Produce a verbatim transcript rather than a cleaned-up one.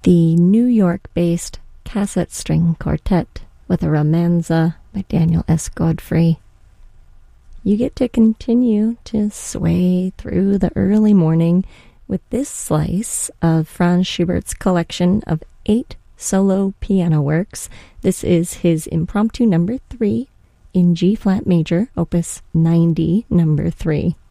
the New York-based Cassette String Quartet with a Romanza by Daniel S. Godfrey. You get to continue to sway through the early morning with this slice of Franz Schubert's collection of eight solo piano works. This is his Impromptu number three in G-flat major, opus ninety, number three.